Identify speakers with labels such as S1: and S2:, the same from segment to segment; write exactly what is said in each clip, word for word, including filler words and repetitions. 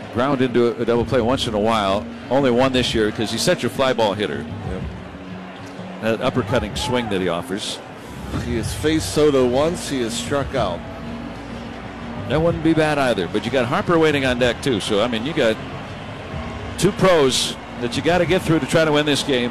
S1: ground into a double play once in a while. Only one this year because he's such a fly ball hitter.
S2: Yep.
S1: That uppercutting swing that he offers.
S2: He has faced Soto once. He has struck out.
S1: That wouldn't be bad either. But you got Harper waiting on deck too. So I mean, you got two pros that you got to get through to try to win this game.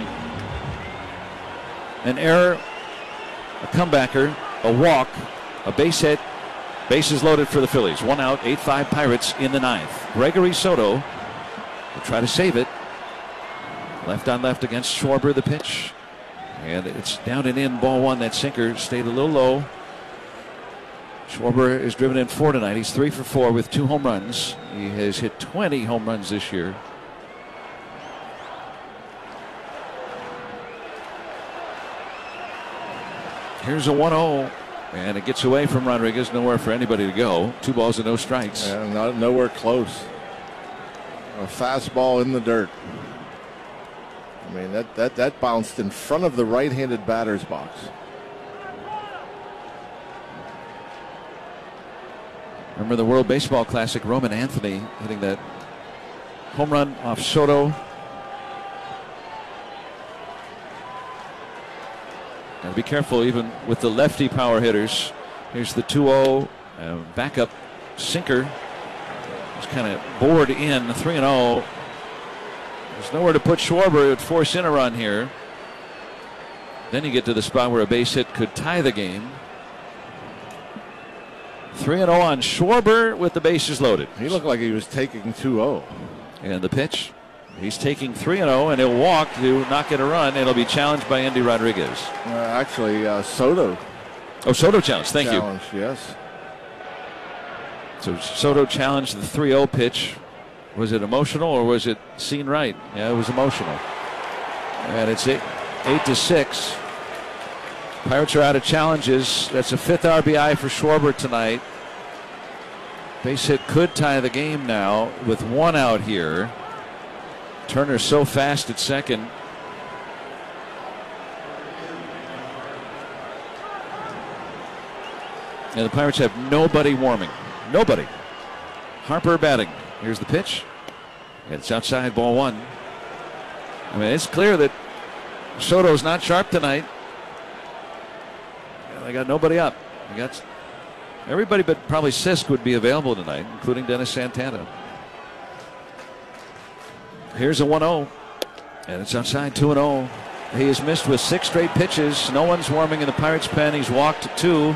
S1: An error, a comebacker, a walk, a base hit, bases loaded for the Phillies. One out, eight five Pirates in the ninth. Gregory Soto will try to save it. Left on left against Schwarber, the pitch. And it's down and in, ball one. That sinker stayed a little low. Schwarber is driven in four tonight. He's three for four with two home runs. He has hit twenty home runs this year. Here's a one oh, and it gets away from Rodriguez. Nowhere for anybody to go. Two balls and no strikes.
S2: Yeah, not nowhere close. A fastball in the dirt. I mean, that, that, that bounced in front of the right-handed batter's box.
S1: Remember the World Baseball Classic, Roman Anthony hitting that home run off Soto. Got to be careful even with the lefty power hitters. Here's the two oh, uh, backup sinker. Just kind of bored in, three and oh. There's nowhere to put Schwarber. It would force in a run here. Then you get to the spot where a base hit could tie the game. three and oh on Schwarber with the bases loaded.
S2: He looked like he was taking two oh.
S1: And the pitch. He's taking three and oh, and he'll walk to not get a run. It'll be challenged by Andy Rodriguez.
S2: Uh, actually, uh, Soto.
S1: Oh, Soto challenged. Thank
S2: challenged,
S1: you.
S2: Yes.
S1: So Soto challenged the three oh pitch. Was it emotional or was it seen right? Yeah, it was emotional. And it's eight, eight to six. Pirates are out of challenges. That's a fifth R B I for Schwarber tonight. Base hit could tie the game now with one out here. Turner's so fast at second. And the Pirates have nobody warming. Nobody. Harper batting. Here's the pitch. It's outside, ball one. I mean, it's clear that Soto's not sharp tonight. They got nobody up. They got everybody but probably Sisk would be available tonight, including Dennis Santana. Here's a one oh, and it's outside, two and oh. He has missed with six straight pitches. No one's warming in the Pirates' pen. He's walked two.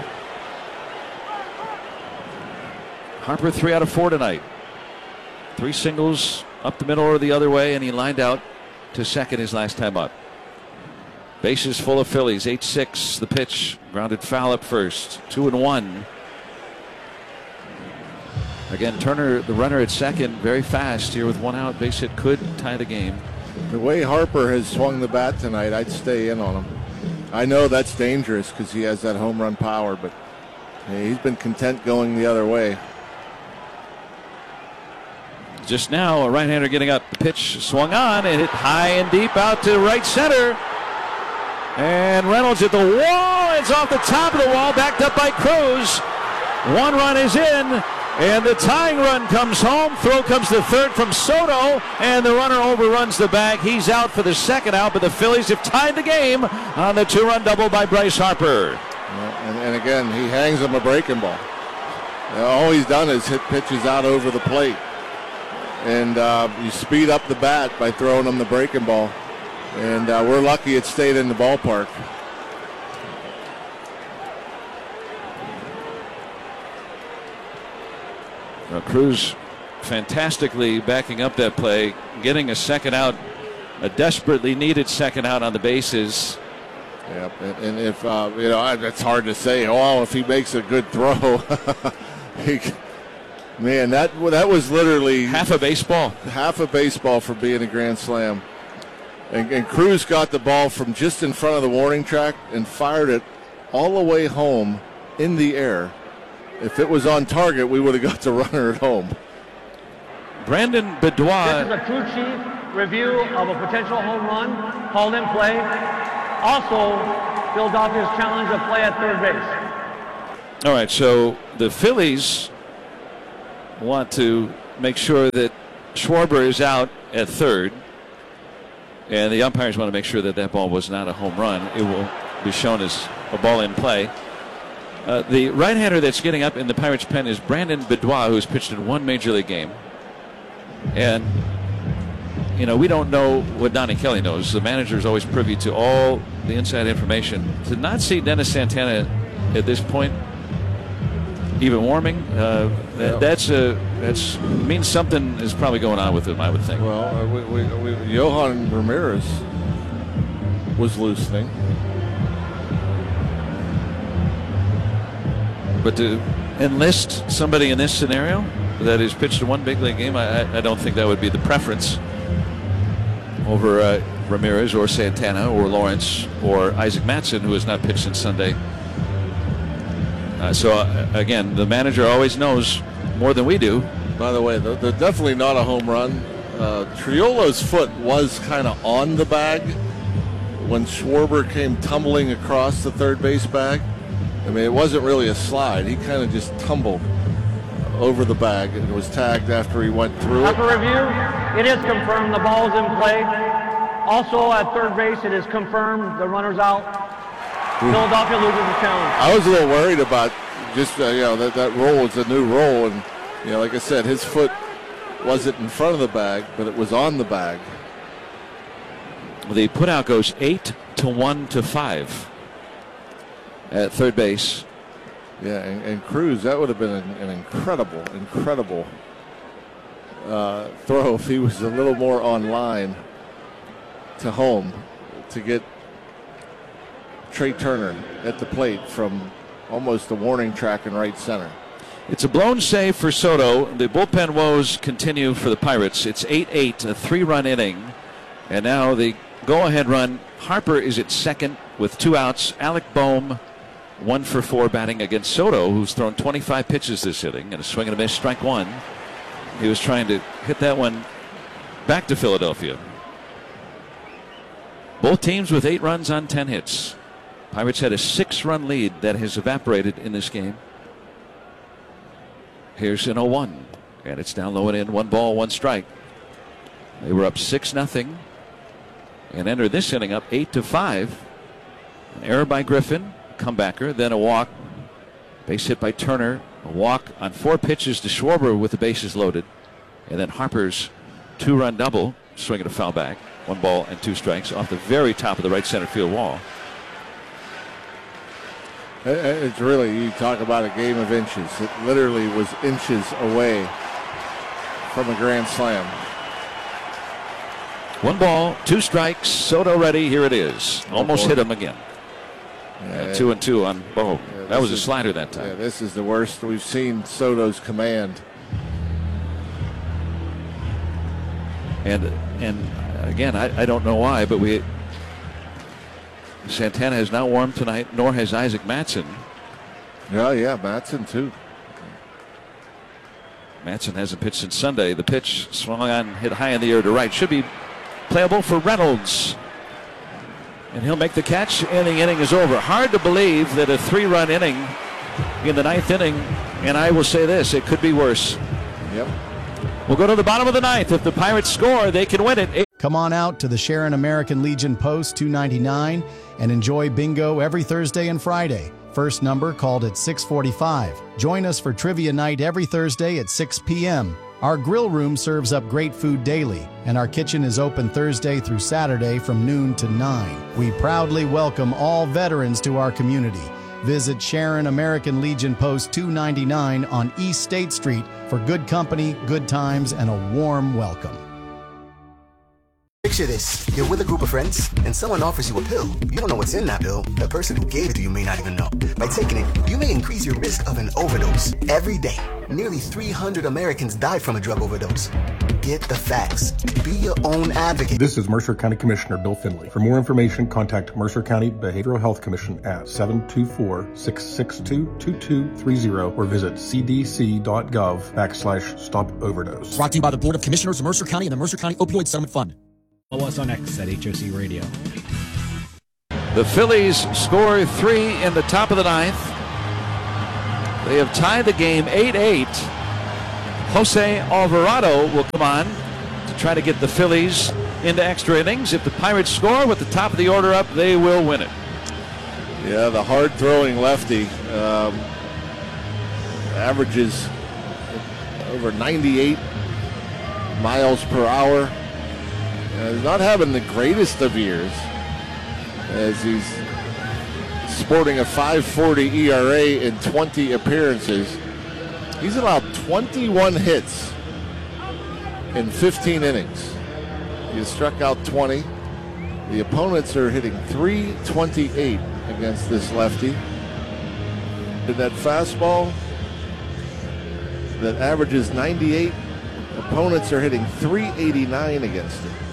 S1: Harper three out of four tonight. Three singles up the middle or the other way, and he lined out to second his last time up. Bases full of Phillies. eight six the pitch. Grounded foul up first. Two and one. Again, Turner, the runner at second, very fast here with one out. Base hit could tie the game.
S2: The way Harper has swung the bat tonight, I'd stay in on him. I know that's dangerous because he has that home run power, but he's been content going the other way.
S1: Just now, a right-hander getting up. The pitch swung on and hit high and deep out to right center. And Reynolds at the wall. It's off the top of the wall, backed up by Cruz. One run is in, and the tying run comes home. Throw comes to third from Soto, and the runner overruns the bag. He's out for the second out, but the Phillies have tied the game on the two-run double by Bryce Harper.
S2: Yeah, and, and again, he hangs him a breaking ball. Uh, all he's done is hit pitches out over the plate. And uh, you speed up the bat by throwing him the breaking ball. And uh, we're lucky it stayed in the ballpark.
S1: Well, Cruz fantastically backing up that play, getting a second out, a desperately needed second out on the bases.
S2: Yep, and, and if, uh, you know, it's hard to say, oh, if he makes a good throw. he, man, that, that was literally
S1: half a baseball.
S2: Half a baseball for being a grand slam. And, and Cruz got the ball from just in front of the warning track and fired it all the way home in the air. If it was on target, we would have got the runner at home.
S1: Brandon Beddois.
S3: This is a crew chief review of a potential home run called in play. Also, Philadelphia's challenge of play at third base.
S1: All right, so the Phillies want to make sure that Schwarber is out at third, and the umpires want to make sure that that ball was not a home run. It will be shown as a ball in play. Uh, the right-hander that's getting up in the Pirates' pen is Brandon Beddois, who's pitched in one Major League game. And, you know, we don't know what Donnie Kelly knows. The manager is always privy to all the inside information. To not see Dennis Santana at this point, even warming, uh, that,
S2: yeah.
S1: that's a that's means something is probably going on with him, I would think.
S2: Well, uh, we, we, we, Johan Ramirez was loosening.
S1: But to enlist somebody in this scenario that has pitched in one big league game, I, I don't think that would be the preference over uh, Ramirez or Santana or Lawrence or Isaac Mattson, who has not pitched since Sunday. Uh, so, uh, again, the manager always knows more than we do.
S2: By the way, they're, they're definitely not a home run. Uh, Triolo's foot was kind of on the bag when Schwarber came tumbling across the third base bag. I mean, it wasn't really a slide. He kind of just tumbled over the bag and was tagged after he went through it.
S3: After review, it is confirmed the ball is in play. Also at third base, it is confirmed the runner's out. Philadelphia loses the challenge.
S2: I was a little worried about just, uh, you know, that, that roll is a new roll. And, you know, like I said, his foot wasn't in front of the bag, but it was on the bag.
S1: The putout goes eight to one to five at third base.
S2: Yeah, and, and Cruz, that would have been an, an incredible, incredible uh, throw if he was a little more on line to home to get Trey Turner at the plate from almost a warning track in right center.
S1: It's a blown save for Soto. The bullpen woes continue for the Pirates. It's eight eight, a three-run inning. And now the go-ahead run. Harper is at second with two outs. Alec Boehm, one for four, batting against Soto, who's thrown twenty-five pitches this inning and a swing and a miss, strike one. He was trying to hit that one back to Philadelphia. Both teams with eight runs on ten hits. Pirates had a six-run lead that has evaporated in this game. Here's an oh one, and it's down low and in, one ball, one strike. They were up six nothing and enter this inning up eight to five. An error by Griffin, comebacker, then a walk, base hit by Turner, a walk on four pitches to Schwarber with the bases loaded, and then Harper's two-run double, swinging a foul back, one ball and two strikes off the very top of the right center field wall.
S2: It's really, you talk about a game of inches. It literally was inches away from a grand slam.
S1: One ball, two strikes, Soto ready, here it is. Almost hit him again. Yeah, two and two on Boehm. Yeah, that was a
S2: is,
S1: slider that time.
S2: Yeah, this is the worst we've seen Soto's command.
S1: And and again, I, I don't know why, but we Santana has not warmed tonight, nor has Isaac Mattson.
S2: Yeah, yeah, Mattson too.
S1: Mattson hasn't pitched since Sunday. The pitch swung on, hit high in the air to right. Should be playable for Reynolds. And he'll make the catch, and the inning is over. Hard to believe that a three-run inning in the ninth inning, and I will say this, it could be worse.
S2: Yep.
S1: We'll go to the bottom of the ninth. If the Pirates score, they can win it.
S4: Come on out to the Sharon American Legion Post two ninety-nine and enjoy bingo every Thursday and Friday. First number called at six forty-five. Join us for trivia night every Thursday at six p m Our grill room serves up great food daily, and our kitchen is open Thursday through Saturday from noon to nine. We proudly welcome all veterans to our community. Visit Sharon American Legion Post two ninety-nine on East State Street for good company, good times, and a warm welcome.
S5: Picture this. You're with a group of friends, and someone offers you a pill. You don't know what's in that pill. The person who gave it to you may not even know. By taking it, you may increase your risk of an overdose. Every day, nearly three hundred Americans die from a drug overdose. Get the facts. Be your own advocate.
S6: This is Mercer County Commissioner Bill Finley. For more information, contact Mercer County Behavioral Health Commission at seven two four, six six two, two two three zero or visit cdc.gov backslash stop overdose.
S7: Brought to you by the Board of Commissioners of Mercer County and the Mercer County Opioid Settlement Fund.
S8: Follow us on X at H O C Radio.
S1: The Phillies score three in the top of the ninth. They have tied the game eight eight. Jose Alvarado will come on to try to get the Phillies into extra innings. If the Pirates score with the top of the order up, they will win it.
S2: Yeah, the hard-throwing lefty um, averages over ninety-eight miles per hour. Uh, he's not having the greatest of years, as he's sporting a five forty E R A in twenty appearances. He's allowed twenty-one hits in fifteen innings. He has struck out twenty. The opponents are hitting three twenty-eight against this lefty. And that fastball that averages ninety-eight, opponents are hitting three eighty-nine against it.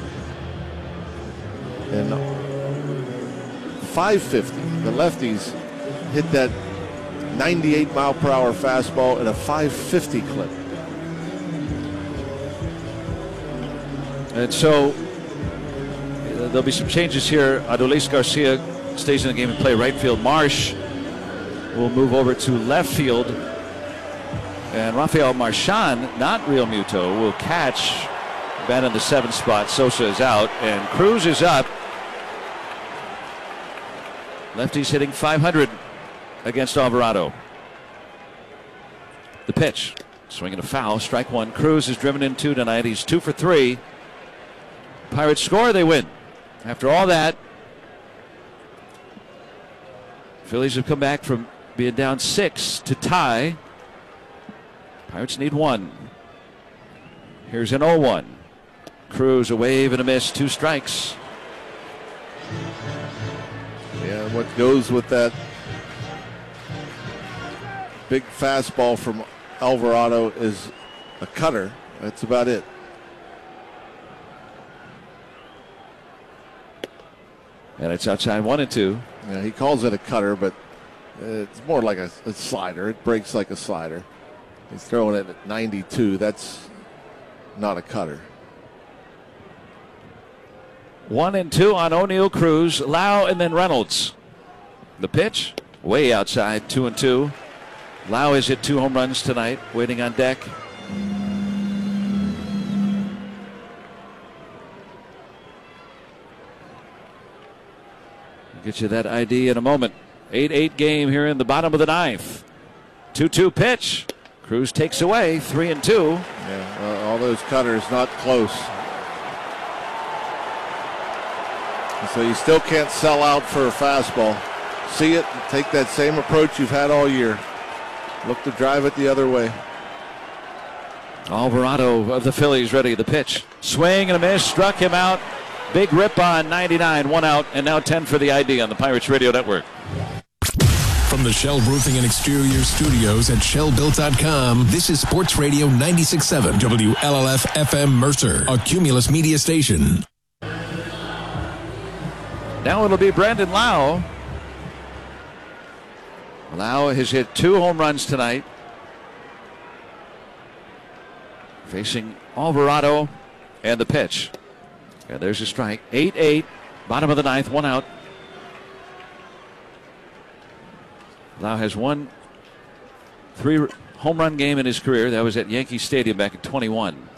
S2: And five fifty, the lefties hit that ninety-eight mile per hour fastball at a five fifty clip.
S1: And so uh, there'll be some changes here. Adolis Garcia stays in the game and play right field. Marsh will move over to left field. And Rafael Marchand, not Real Muto, will catch. Bat in the seventh spot. Sosa is out and Cruz is up. Lefty's hitting five hundred against Alvarado. The pitch. Swinging a foul. Strike one. Cruz is driven in two tonight. He's two for three. Pirates score. They win. After all that, Phillies have come back from being down six to tie. Pirates need one. Here's an oh one. Cruz, a wave and a miss. Two strikes.
S2: Yeah, what goes with that big fastball from Alvarado is a cutter. That's about it.
S1: And it's outside one and two.
S2: Yeah, he calls it a cutter, but it's more like a, a slider. It breaks like a slider. He's throwing it at ninety-two. That's not a cutter.
S1: One and two on O'Neill, Cruz, Lau, and then Reynolds. The pitch, way outside, two and two. Lau has hit two home runs tonight, waiting on deck. I'll get you that I D in a moment. eight eight game here in the bottom of the ninth. two two pitch. Cruz takes away, three and two.
S2: Yeah, uh, all those cutters not close. So you still can't sell out for a fastball. See it, take that same approach you've had all year. Look to drive it the other way.
S1: Alvarado of the Phillies ready. The pitch. Swing and a miss. Struck him out. Big rip on ninety-nine. One out. And now ten for the I D on the Pirates Radio Network.
S9: From the Shell Roofing and Exterior Studios at Shell Built dot com, this is Sports Radio ninety-six point seven W L L F F M Mercer, a Cumulus media station.
S1: Now it'll be Brandon Lau. Lau has hit two home runs tonight. Facing Alvarado and the pitch. And there's a strike. eight eight. Bottom of the ninth. One out. Lau has won three home run game in his career. That was at Yankee Stadium back in twenty-one.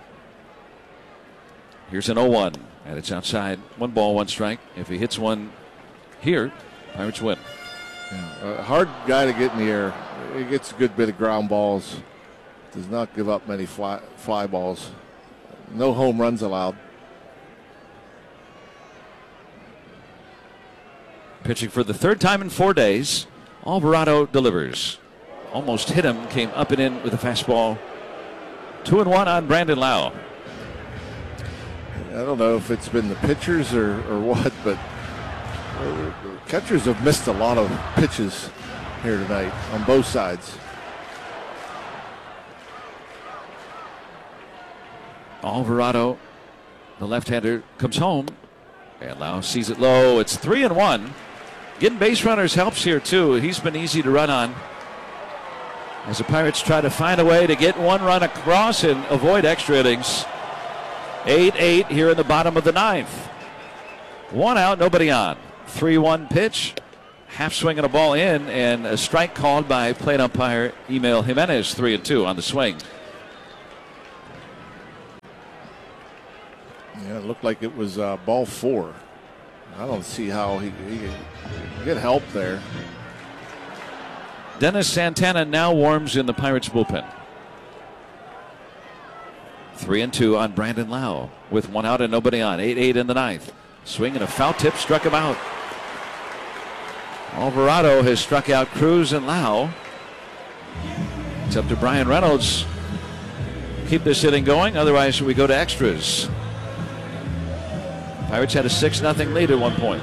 S1: Here's an oh one. And it's outside. One ball, one strike. If he hits one here, Pirates win.
S2: Yeah, a hard guy to get in the air. He gets a good bit of ground balls. Does not give up many fly, fly balls. No home runs allowed.
S1: Pitching for the third time in four days. Alvarado delivers. Almost hit him. Came up and in with a fastball. Two and one on Brandon Lau.
S2: I don't know if it's been the pitchers or, or what, but catchers have missed a lot of pitches here tonight on both sides.
S1: Alvarado, the left-hander, comes home. And Lau sees it low. It's three and one. Getting base runners helps here, too. He's been easy to run on. As the Pirates try to find a way to get one run across and avoid extra innings. eight eight here in the bottom of the ninth. One out, nobody on. three one pitch. Half swing and a ball in, and a strike called by plate umpire Emil Jimenez. three and two on the swing.
S2: Yeah, it looked like it was uh, ball four. I don't see how he, he could get help there.
S1: Dennis Santana now warms in the Pirates bullpen. Three and two on Brandon Lau with one out and nobody on. eight eight in the ninth. Swing and a foul tip struck him out. Alvarado has struck out Cruz and Lau. It's up to Brian Reynolds. Keep this inning going, otherwise we go to extras. Pirates had a six nothing lead at one point.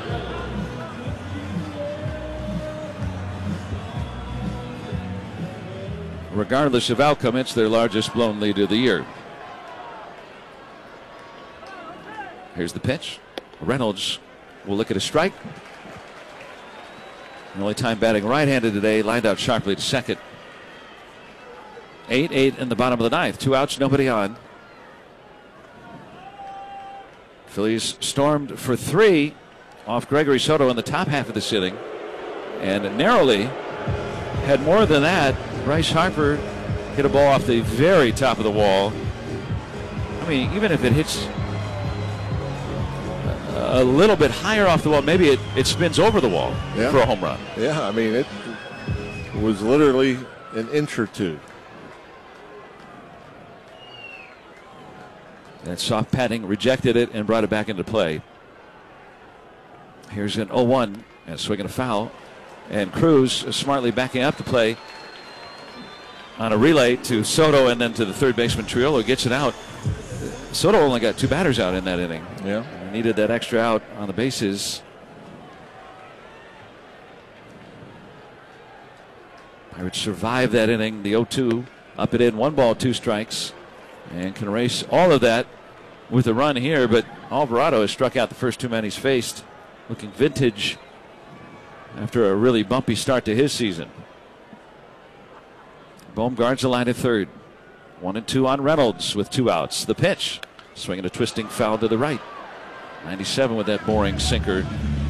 S1: Regardless of outcome, it's their largest blown lead of the year. Here's the pitch. Reynolds will look at a strike. The only time batting right-handed today, lined out sharply to second. eight eight in the bottom of the ninth. Two outs, nobody on. Phillies stormed for three off Gregory Soto in the top half of the inning, and narrowly had more than that. Bryce Harper hit a ball off the very top of the wall. I mean, even if it hits a little bit higher off the wall, maybe it, it spins over the wall
S2: yeah.
S1: for a home run.
S2: Yeah, I mean, it was literally an inch or two.
S1: That soft padding rejected it and brought it back into play. Here's an oh one and swinging a foul. And Cruz smartly backing up the play on a relay to Soto and then to the third baseman Triolo, gets it out. Soto only got two batters out in that inning.
S2: Yeah.
S1: He needed that extra out on the bases. Pirates survive that inning. The oh two up and in, one ball, two strikes, and can erase all of that with a run here. But Alvarado has struck out the first two men he's faced, looking vintage after a really bumpy start to his season. Bohm guards the line at third. One and two on Reynolds with two outs. The pitch, swinging a twisting foul to the right. ninety-seven with that boring sinker.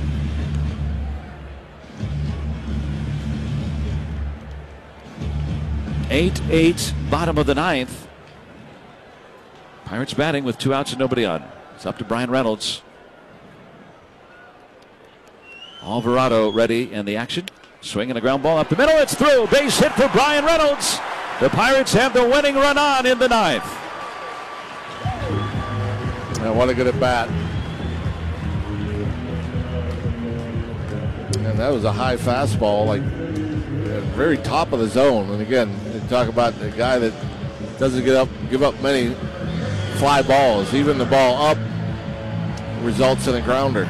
S1: eight eight, bottom of the ninth. Pirates batting with two outs and nobody on. It's up to Brian Reynolds. Alvarado ready in the action. Swinging a ground ball up the middle. It's through. Base hit for Brian Reynolds. The Pirates have the winning run on in the ninth.
S2: Yeah, what a good at bat. And that was a high fastball, like very top of the zone. And again, you talk about a guy that doesn't get up, give up many fly balls. Even the ball up results in a grounder.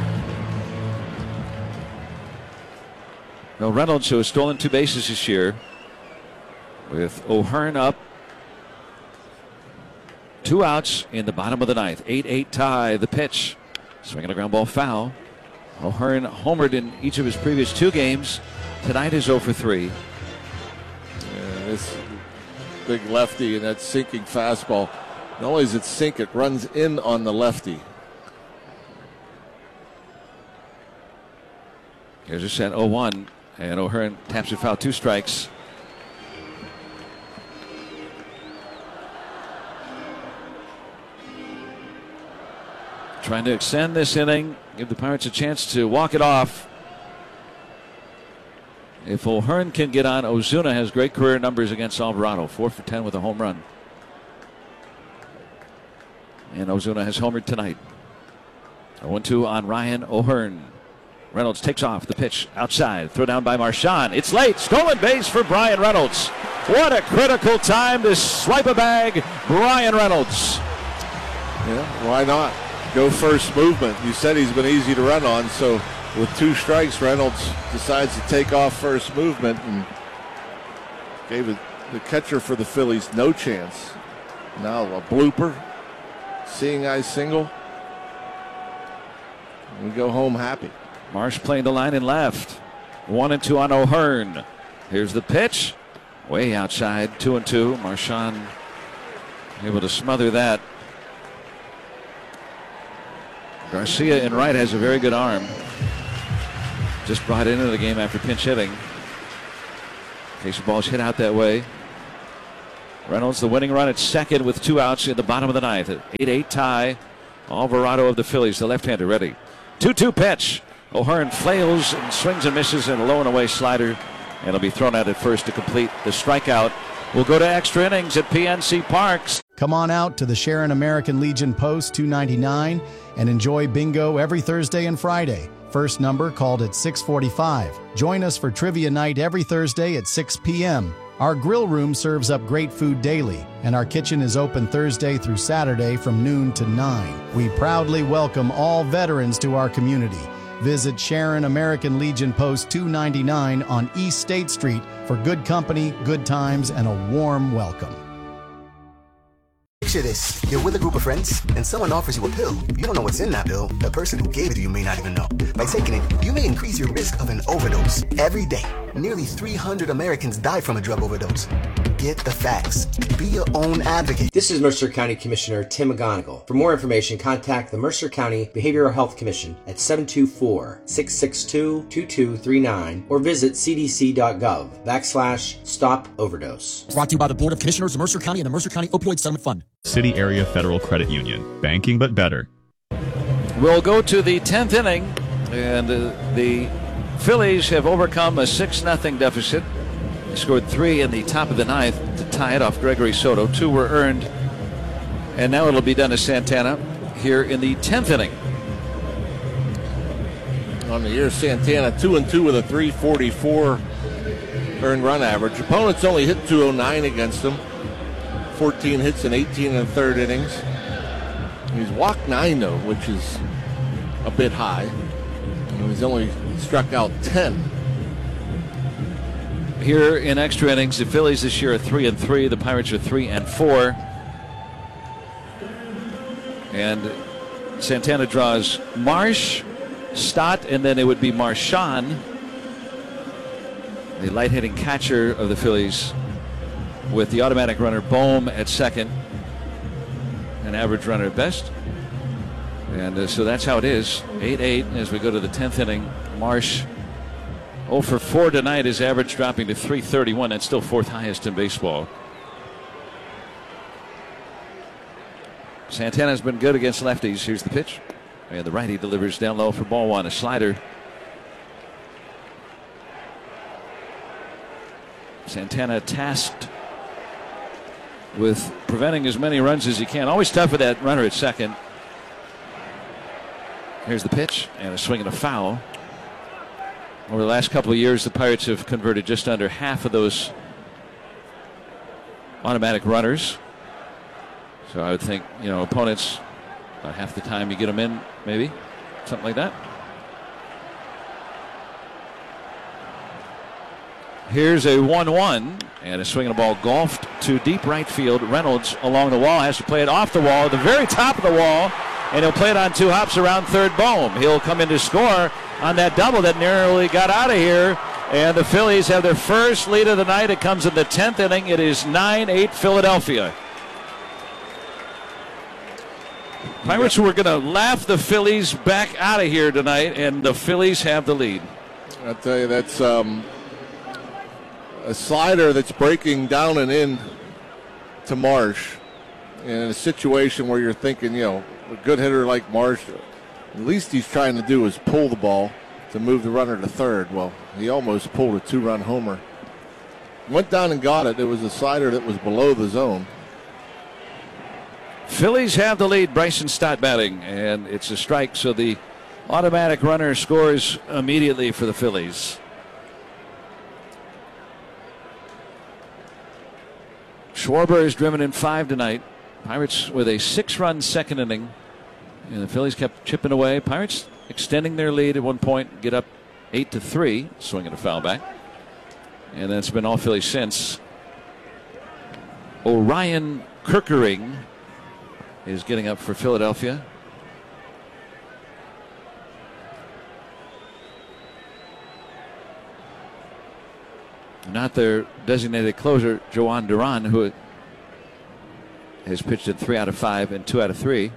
S1: Well, Reynolds, who has stolen two bases this year, with O'Hearn up. Two outs in the bottom of the ninth. eight eight tie. The pitch. Swinging a ground ball foul. O'Hearn homered in each of his previous two games. Tonight is oh for three.
S2: Yeah, this big lefty and that sinking fastball. Not only does it sink, it runs in on the lefty.
S1: Here's a set oh one. And O'Hearn taps it foul, two strikes. Trying to extend this inning, give the Pirates a chance to walk it off. If O'Hearn can get on, Ozuna has great career numbers against Alvarado, four for ten with a home run. And Ozuna has homered tonight. oh one two on Ryan O'Hearn. Reynolds takes off the pitch outside. Throw down by Marchand. It's late. Stolen base for Brian Reynolds. What a critical time to swipe a bag. Brian Reynolds.
S2: Yeah, why not? Go first movement. You said he's been easy to run on, so with two strikes, Reynolds decides to take off first movement and gave it, the catcher for the Phillies no chance. Now a blooper. Seeing eye single. We go home happy.
S1: Marsh playing the line in left. One and two on O'Hearn. Here's the pitch. Way outside. Two and two. Marchand able to smother that. Garcia in right has a very good arm. Just brought into the game after pinch hitting. In case the ball's hit out that way. Reynolds the winning run at second with two outs in the bottom of the ninth. eight eight tie. Alvarado of the Phillies, the left-hander, ready. two two pitch. O'Hearn flails and swings and misses, and a low and away slider. And it'll be thrown out at first to complete the strikeout. We'll go to extra innings at P N C Parks.
S4: Come on out to the Sharon American Legion Post two ninety-nine and enjoy bingo every Thursday and Friday. First number called at six forty-five. Join us for trivia night every Thursday at six p.m. Our grill room serves up great food daily, and our kitchen is open Thursday through Saturday from noon to nine. We proudly welcome all veterans to our community. Visit Sharon American Legion Post two ninety-nine on East State Street for good company, good times, and a warm welcome.
S5: Picture this. You're with a group of friends, and someone offers you a pill. You don't know what's in that pill. The person who gave it to you may not even know. By taking it, you may increase your risk of an overdose. Every day, nearly three hundred Americans die from a drug overdose. Get the facts. Be your own advocate.
S10: This is Mercer County Commissioner Tim McGonigal. For more information, contact the Mercer County Behavioral Health Commission at seven two four, six six two, two two three nine or visit cdc.gov backslash stop overdose.
S7: Brought to you by the Board of Commissioners of Mercer County and the Mercer County Opioid Settlement Fund.
S11: City Area Federal Credit Union. Banking but better.
S1: We'll go to the tenth inning, and uh, the Phillies have overcome a six nothing deficit. They scored three in the top of the ninth to tie it off Gregory Soto. Two were earned, and now it'll be done to Santana here in the tenth inning.
S2: On the year, Santana two and two with a three forty-four earned run average. Opponents only hit two oh nine against him. fourteen hits in eighteen and a third innings. He's walked nine though, which is a bit high. And he's only struck out ten.
S1: Here in extra innings, the Phillies this year are three and three. The Pirates are three and four. And Santana draws Marsh, Stott, and then it would be Marchand, the light-hitting catcher of the Phillies, with the automatic runner Bohm at second, an average runner at best. And uh, so that's how it is. eight eight as we go to the tenth inning. Marsh oh for four tonight, his average dropping to three thirty-one. That's still fourth highest in baseball. Santana's been good against lefties. Here's the pitch. And the righty delivers down low for ball one. A slider. Santana tasked with preventing as many runs as he can. Always tough with that runner at second. Here's the pitch, and a swing and a foul. Over the last couple of years, the Pirates have converted just under half of those automatic runners. So I would think, you know, opponents, about half the time you get them in, maybe, something like that. Here's a one one, and a swing and a ball golfed to deep right field. Reynolds along the wall has to play it off the wall at the very top of the wall, and he'll play it on two hops around third. Bohm. He'll come in to score on that double that narrowly got out of here, and the Phillies have their first lead of the night. It comes in the tenth inning. It is nine eight Philadelphia. Pirates were going to laugh the Phillies back out of here tonight, and the Phillies have the lead.
S2: I'll tell you, that's um, a slider that's breaking down and in to Marsh in a situation where you're thinking, you know, a good hitter like Marsh, at least he's trying to do is pull the ball to move the runner to third. Well, he almost pulled a two-run homer. Went down and got it. It was a slider that was below the zone.
S1: Phillies have the lead. Bryson Stott batting, and it's a strike, so the automatic runner scores immediately for the Phillies. Schwarber is driven in five tonight. Pirates with a six-run second inning, and the Phillies kept chipping away. Pirates extending their lead at one point, get up eight to three, swinging a foul back, and that's been all Phillies since. Orion Kirkering is getting up for Philadelphia. Not their designated closer, Joan Duran, who has pitched in three out of five and two out of three.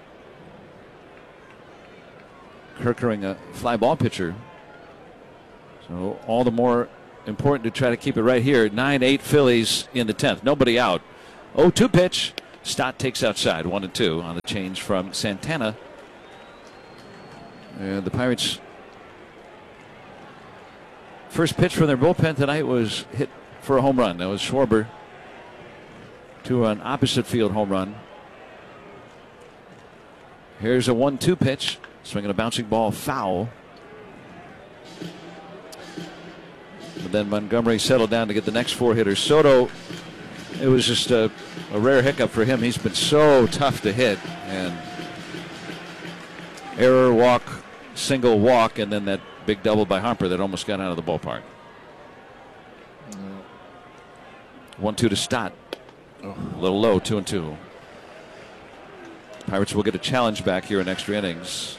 S1: Kirkering, a fly ball pitcher. So all the more important to try to keep it right here. nine eight Phillies in the tenth. Nobody out. oh two pitch. Stott takes outside, one and two on the change from Santana. And the Pirates' first pitch from their bullpen tonight was hit for a home run. That was Schwarber to an opposite field home run. Here's a one two pitch. Swinging a bouncing ball foul. But then Montgomery settled down to get the next four hitters. Soto, it was just a, a rare hiccup for him. He's been so tough to hit. And error, walk, single, walk, and then that big double by Harper that almost got out of the ballpark. one two to Stott. Oh. A little low, two and two. Pirates will get a challenge back here in extra innings.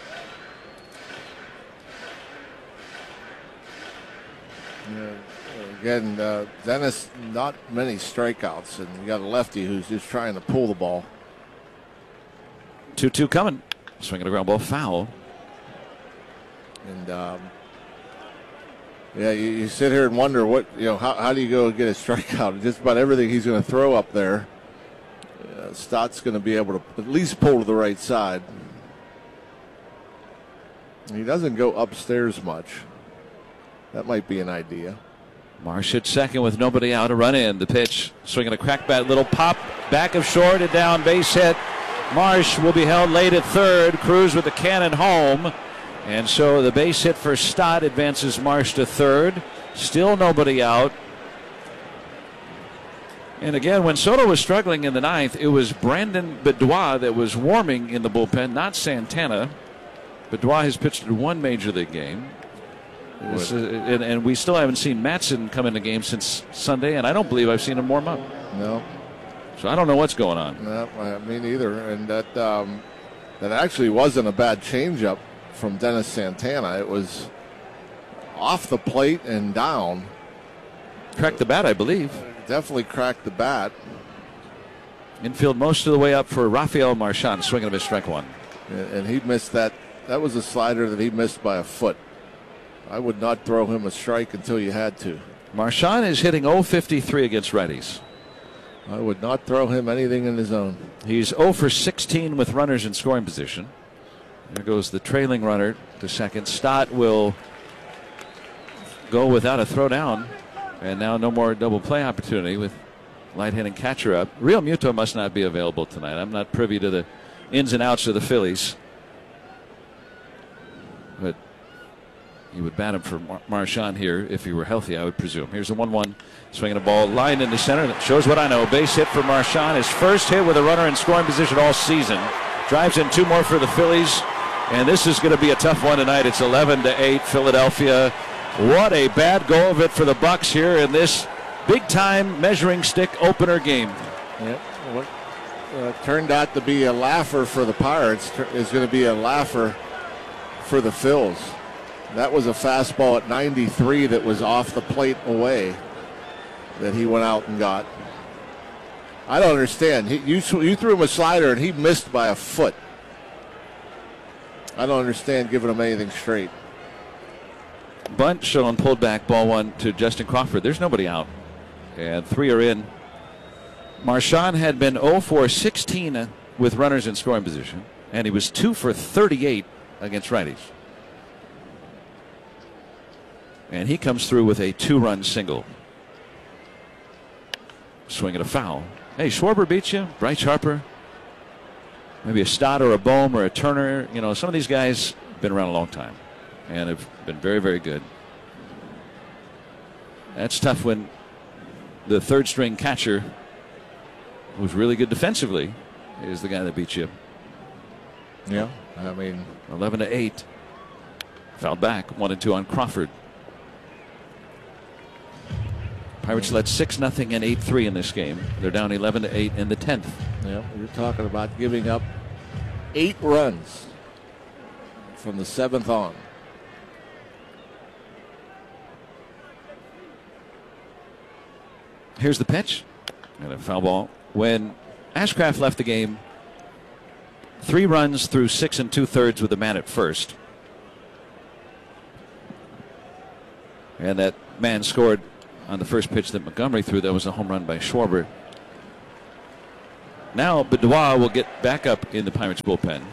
S2: Yeah, again, uh, Dennis, not many strikeouts, and you got a lefty who's just trying to pull the ball.
S1: two two coming. Swinging a ground ball foul.
S2: And um, yeah, you, you sit here and wonder what, you know, how, how do you go get a strikeout? Just about everything he's going to throw up there. Uh, Stott's going to be able to at least pull to the right side. He doesn't go upstairs much. That might be an idea.
S1: Marsh at second with nobody out. A run in. The pitch. Swinging a crack bat. Little pop. Back of short and down. Base hit. Marsh will be held late at third. Cruz with the cannon home. And so the base hit for Stott advances Marsh to third. Still nobody out. And again, when Soto was struggling in the ninth, it was Brandon Beddois that was warming in the bullpen, not Santana. Beddois has pitched in one major league game. This is, and, and we still haven't seen Matson come in the game since Sunday, and I don't believe I've seen him warm up.
S2: No.
S1: So I don't know what's going on.
S2: No, me neither. And that um, that actually wasn't a bad changeup from Dennis Santana. It was off the plate and down.
S1: Cracked the bat, I believe.
S2: Definitely cracked the bat.
S1: Infield most of the way up for Rafael Marchand, swinging of his strike one.
S2: And he missed that. That was a slider that he missed by a foot. I would not throw him a strike until you had to.
S1: Marchand is hitting oh fifty-three against righties.
S2: I would not throw him anything in the zone.
S1: He's oh for sixteen with runners in scoring position. There goes the trailing runner to second. Stott will go without a throw down. And now no more double play opportunity with light-hitting catcher up. Real Muto must not be available tonight. I'm not privy to the ins and outs of the Phillies. But you would bat him for Mar- Marchand here if he were healthy, I would presume. Here's a one one. Swinging a ball lined in the center. That shows what I know. Base hit for Marchand. His first hit with a runner in scoring position all season. Drives in two more for the Phillies. And this is going to be a tough one tonight. It's eleven to eight Philadelphia. What a bad go of it for the Bucks here in this big-time measuring stick opener game.
S2: Yep. What uh, turned out to be a laugher for the Pirates is going to be a laugher for the Phils. That was a fastball at ninety-three that was off the plate away that he went out and got. I don't understand. He, you, you threw him a slider and he missed by a foot. I don't understand giving him anything straight.
S1: Bunt shown, pulled back, ball one to Justin Crawford. There's nobody out. And three are in. Marchand had been oh for sixteen with runners in scoring position, and he was two for thirty-eight against righties. And he comes through with a two-run single. Swing at a foul. Hey, Schwarber beat you. Bryce Harper. Maybe a Stott or a Bohm or a Turner. You know, some of these guys have been around a long time and have been very, very good. That's tough when the third string catcher, who's really good defensively, is the guy that beats you.
S2: Yeah, I mean,
S1: eleven to eight. Fouled back, one and two on Crawford. Pirates led six nothing and eight three in this game. They're down eleven to eight in the tenth.
S2: Yeah, you're talking about giving up eight runs from the seventh on.
S1: Here's the pitch. And a foul ball. When Ashcraft left the game, three runs through six and two-thirds with a man at first. And that man scored on the first pitch that Montgomery threw. That was a home run by Schwarber. Now Bedoya will get back up in the Pirates bullpen.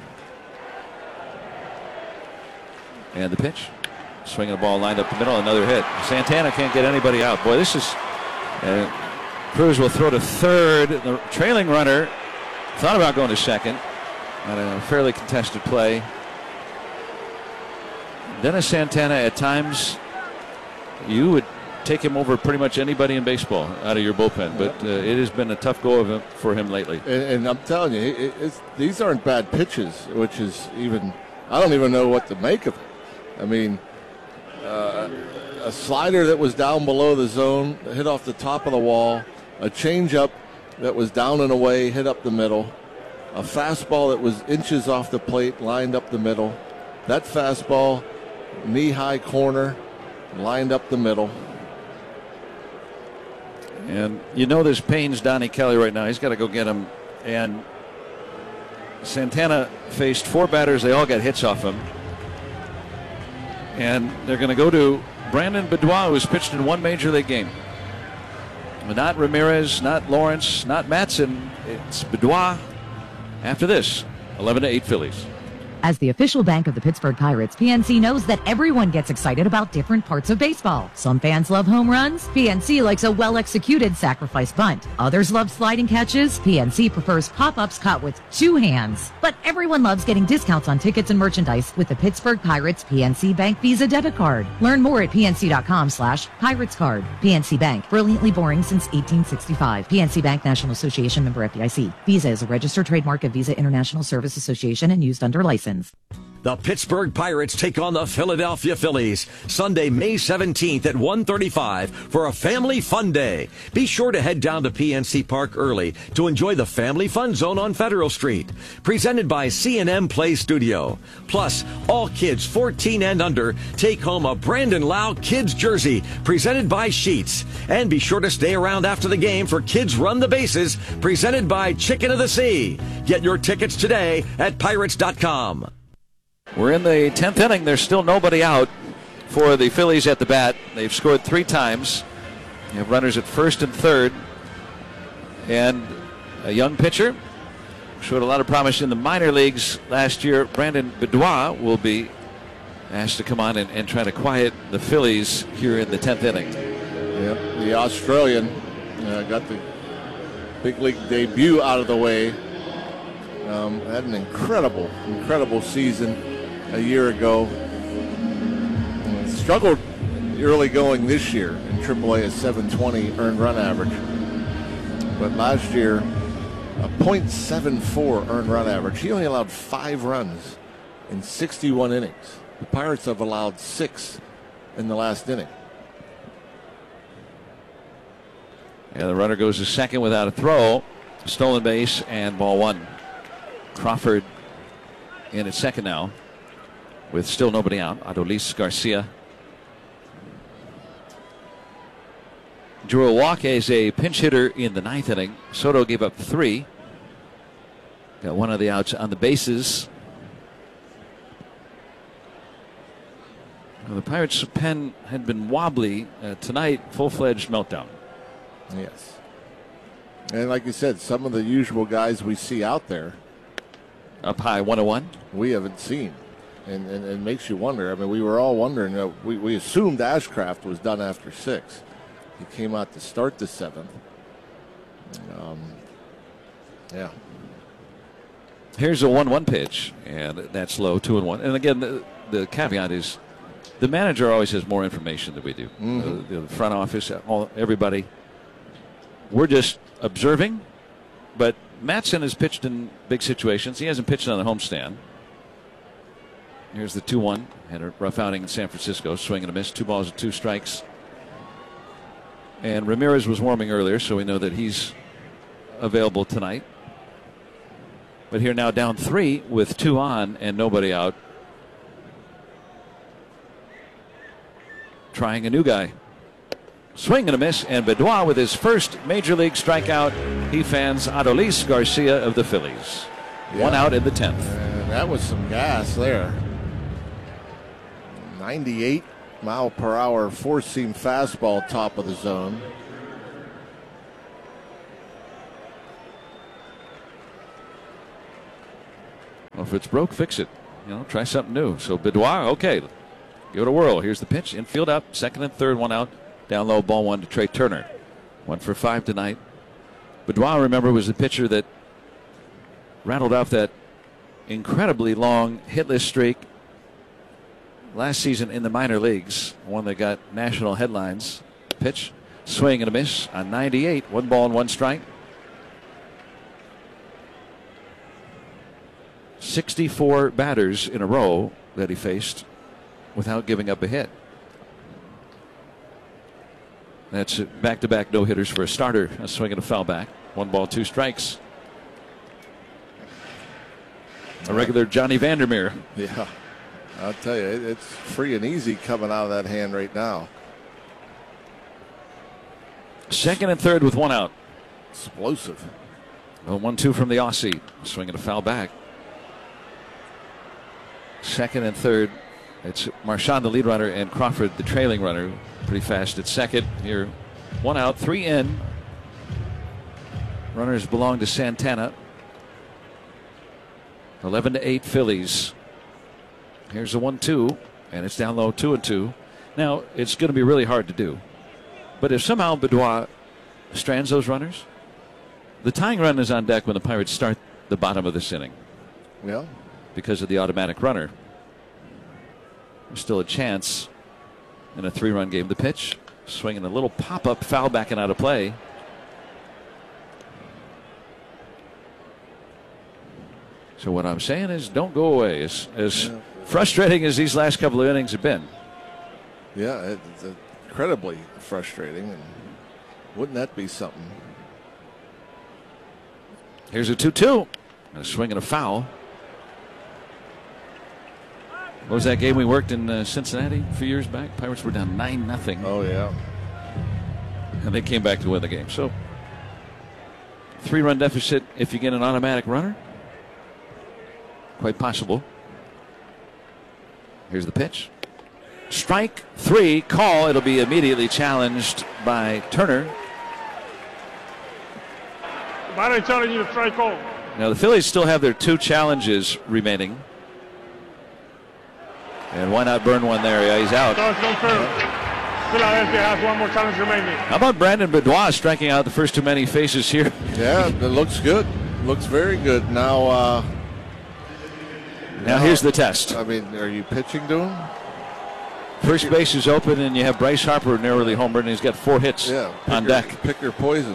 S1: And the pitch. Swinging the ball lined up the middle. Another hit. Santana can't get anybody out. Boy, this is... Uh, Cruz will throw to third. The trailing runner thought about going to second. On a fairly contested play. Dennis Santana, at times, you would take him over pretty much anybody in baseball out of your bullpen, but uh, it has been a tough go of him, for him lately.
S2: And, and I'm telling you, it, it's, these aren't bad pitches, which is even, I don't even know what to make of it. I mean, uh, a slider that was down below the zone, hit off the top of the wall, a changeup that was down and away, hit up the middle, a fastball that was inches off the plate, lined up the middle, that fastball, knee-high corner, lined up the middle.
S1: And you know this pains Donnie Kelly right now. He's got to go get him. And Santana faced four batters. They all got hits off him. And they're going to go to Brandon Bedoya, who's pitched in one major league game. Not Ramirez, not Lawrence, not Matson. It's Bedoya. After this, eleven to eight Phillies.
S12: As the official bank of the Pittsburgh Pirates, P N C knows that everyone gets excited about different parts of baseball. Some fans love home runs. P N C likes a well-executed sacrifice bunt. Others love sliding catches. P N C prefers pop-ups caught with two hands. But everyone loves getting discounts on tickets and merchandise with the Pittsburgh Pirates P N C Bank Visa debit card. Learn more at pnc.com slash Pirates card. P N C Bank, brilliantly boring since eighteen sixty-five. P N C Bank National Association member F D I C. Visa is a registered trademark of Visa International Service Association and used under license.
S13: The Pittsburgh Pirates take on the Philadelphia Phillies Sunday, May seventeenth at one thirty-five for a family fun day. Be sure to head down to P N C Park early to enjoy the Family Fun Zone on Federal Street. Presented by C and M Play Studio. Plus, all kids fourteen and under take home a Brandon Lau Kids jersey presented by Sheets. And be sure to stay around after the game for Kids Run the Bases presented by Chicken of the Sea. Get your tickets today at pirates dot com.
S1: We're in the tenth inning. There's still nobody out for the Phillies at the bat. They've scored three times. They have runners at first and third. And a young pitcher showed a lot of promise in the minor leagues last year. Brandon Bedoya will be asked to come on and, and try to quiet the Phillies here in the tenth inning.
S2: Yep, the Australian uh, got the big league debut out of the way. Um, had an incredible, incredible season a year ago. Uh, struggled early going this year in triple A, a seven twenty earned run average. But last year, a point seven four earned run average. He only allowed five runs in sixty-one innings. The Pirates have allowed six in the last inning.
S1: Yeah, the runner goes to second without a throw. Stolen base and ball one. Crawford in at second now with still nobody out. Adolis Garcia drew a walk as a pinch hitter in the ninth inning. Soto gave up three. Got one of the outs on the bases. Well, the Pirates' pen had been wobbly uh, tonight. Full-fledged meltdown.
S2: Yes. And like you said, some of the usual guys we see out there
S1: up high, one oh one.
S2: We haven't seen. And, and, and it makes you wonder. I mean, we were all wondering. Uh, we, we assumed Ashcraft was done after six. He came out to start the seventh. Um, yeah.
S1: Here's a one one pitch, and that's low, two and one. And again, the, the caveat is the manager always has more information than we do.
S2: Mm-hmm.
S1: Uh, the front office, all, everybody. We're just observing, but Matson has pitched in big situations. He hasn't pitched on the homestand. Here's the two one. Had a rough outing in San Francisco. Swing and a miss. Two balls and two strikes. And Ramirez was warming earlier, so we know that he's available tonight. But here now down three with two on and nobody out. Trying a new guy. Swing and a miss, and Bedoya with his first major league strikeout. He fans Adolis Garcia of the Phillies. Yeah. One out in the tenth.
S2: Uh, that was some gas there. ninety-eight mile per hour four-seam fastball, top of the zone.
S1: Well, if it's broke, fix it. You know, try something new. So Bedoya, okay, give it a whirl. Here's the pitch. Infield up, second and third, one out. Down low, ball one to Trey Turner. One for five tonight. Bedoya, remember, was the pitcher that rattled off that incredibly long hitless streak last season in the minor leagues. One that got national headlines. Pitch, swing and a miss on ninety-eight. One ball and one strike. sixty-four batters in a row that he faced without giving up a hit. That's back-to-back no-hitters for a starter. A swing and a foul back. One ball, two strikes. A regular Johnny Vandermeer.
S2: Yeah, I'll tell you, it's free and easy coming out of that hand right now.
S1: Second and third with one out.
S2: Explosive.
S1: Well, one two from the Aussie. Swing and a foul back. Second and third. It's Marchand, the lead runner, and Crawford, the trailing runner. Pretty fast at second. Here, one out, three in. Runners belong to Santana. eleven to eight Phillies. Here's a one two, and it's down low, two and two. Now, it's going to be really hard to do. But if somehow Bedoya strands those runners, the tying run is on deck when the Pirates start the bottom of this inning.
S2: Yeah.
S1: Because of the automatic runner. There's still a chance in a three-run game. The pitch, swinging a little pop-up, foul back and out of play. So what I'm saying is, don't go away. As, as yeah. frustrating as these last couple of innings have been.
S2: Yeah, it's incredibly frustrating. And wouldn't that be something?
S1: Here's a two two. A swing and a foul. What was that game we worked in uh, Cincinnati a few years back? Pirates were down nine nothing.
S2: Oh, yeah.
S1: And they came back to win the game. So, three-run deficit if you get an automatic runner. Quite possible. Here's the pitch. Strike three, call. It'll be immediately challenged by Turner.
S14: Batter telling you to strike call.
S1: Now, the Phillies still have their two challenges remaining. And why not burn one there? Yeah, he's out.
S14: No, it's confirmed. Philadelphia has one more challenge remaining.
S1: How about Brandon Bedoya striking out the first too many faces here?
S2: Yeah, it looks good. Looks very good. Now, uh,
S1: now, now here's the test.
S2: I mean, are you pitching to him?
S1: First base is open, and you have Bryce Harper narrowly homered, and he's got four hits
S2: yeah,
S1: on
S2: your,
S1: deck.
S2: Pick your poison.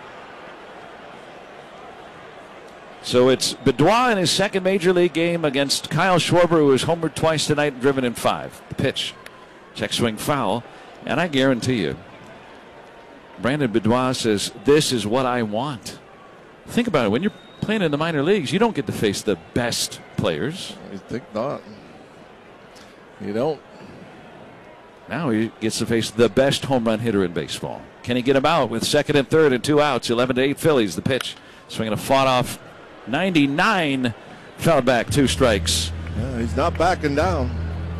S1: So it's Bedoya in his second major league game against Kyle Schwarber, who was homered twice tonight and driven in five. The pitch, check swing foul, and I guarantee you, Brandon Bedoya says, this is what I want. Think about it. When you're playing in the minor leagues, you don't get to face the best players.
S2: I think not. You don't.
S1: Now he gets to face the best home run hitter in baseball. Can he get him out with second and third and two outs? eleven to eight Phillies. The pitch, swinging a fought off ninety-nine, fouled back, two strikes.
S2: Yeah, he's not backing down.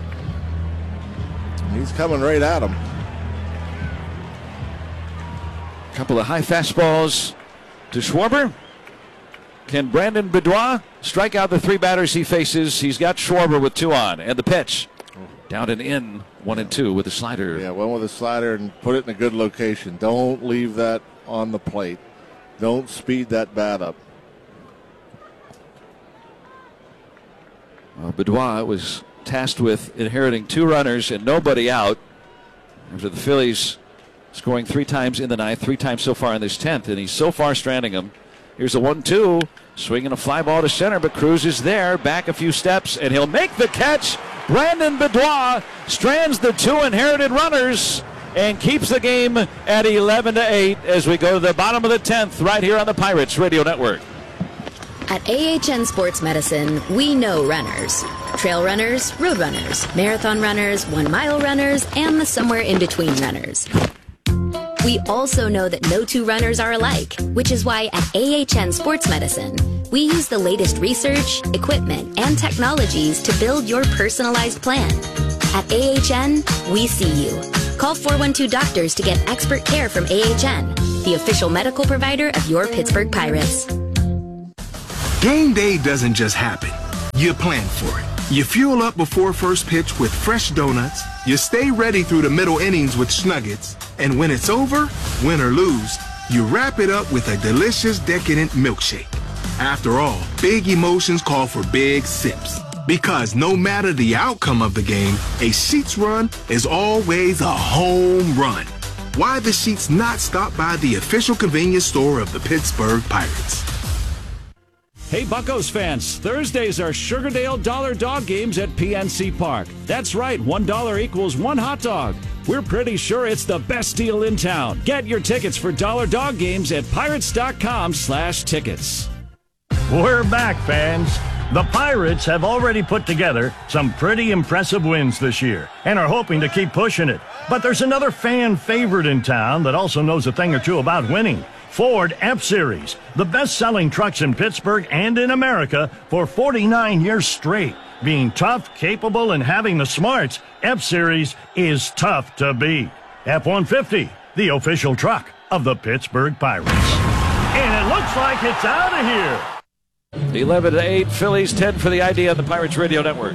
S2: He's coming right at him.
S1: A couple of high fastballs to Schwarber. Can Brandon Bedoya strike out the three batters he faces? He's got Schwarber with two on, and the pitch down and in, one and two with a slider.
S2: Yeah, one with a slider and put it in a good location. Don't leave that on the plate. Don't speed that bat up.
S1: Well, Bedoya was tasked with inheriting two runners and nobody out after the Phillies scoring three times in the ninth, three times so far in this tenth, and he's so far stranding them. Here's a one two, swinging a fly ball to center, but Cruz is there, back a few steps, and he'll make the catch. Brandon Bedoya strands the two inherited runners and keeps the game at eleven to eight as we go to the bottom of the tenth right here on the Pirates Radio Network.
S15: At A H N Sports Medicine, we know runners. Trail runners, road runners, marathon runners, one-mile runners, and the somewhere in between runners. We also know that no two runners are alike, which is why at A H N Sports Medicine, we use the latest research, equipment, and technologies to build your personalized plan. At A H N, we see you. Call four one two Doctors to get expert care from A H N, the official medical provider of your Pittsburgh Pirates.
S16: Game day doesn't just happen. You plan for it. You fuel up before first pitch with fresh donuts. You stay ready through the middle innings with Snuggets. And when it's over, win or lose, you wrap it up with a delicious, decadent milkshake. After all, big emotions call for big sips. Because no matter the outcome of the game, a Sheetz run is always a home run. Why the Sheetz not stop by the official convenience store of the Pittsburgh Pirates?
S17: Hey Buccos fans, Thursdays are Sugardale Dollar Dog games at P N C Park. That's right, one dollar equals one hot dog. We're pretty sure it's the best deal in town. Get your tickets for Dollar Dog games at pirates.com slash tickets.
S18: We're back, fans. The Pirates have already put together some pretty impressive wins this year and are hoping to keep pushing it. But there's another fan favorite in town that also knows a thing or two about winning. Ford F-Series, the best-selling trucks in Pittsburgh and in America for forty-nine years straight. Being tough, capable, and having the smarts, F-Series is tough to beat. F one fifty, the official truck of the Pittsburgh Pirates. And it looks like it's out of here.
S1: eleven to eight, Phillies, ten for the I D on the Pirates Radio Network.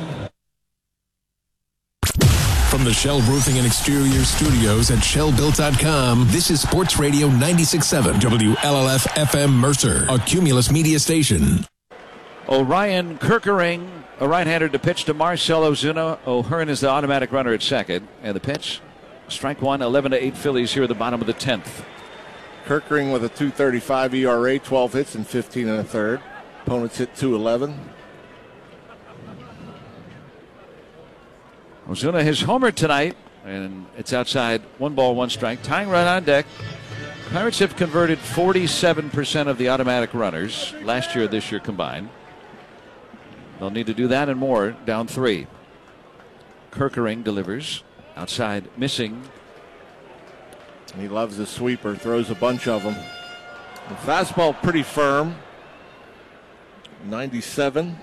S9: From the Shell Roofing and Exterior Studios at Shell Built dot com, this is Sports Radio ninety-six point seven W L L F F M Mercer, a Cumulus media station.
S1: Orion Kerkering, a right-hander to pitch to Marcell Ozuna. O'Hearn is the automatic runner at second. And the pitch, strike one, eleven to eight Phillies here at the bottom of the tenth.
S2: Kerkering with a two thirty-five E R A, twelve hits and fifteen and a third. Opponents hit two eleven.
S1: Ozuna has homered tonight, and it's outside. One ball, one strike. Tying run on deck. Pirates have converted forty-seven percent of the automatic runners last year, this year combined. They'll need to do that and more. Down three. Kerkering delivers. Outside, missing.
S2: He loves the sweeper, throws a bunch of them. The fastball pretty firm. ninety-seven.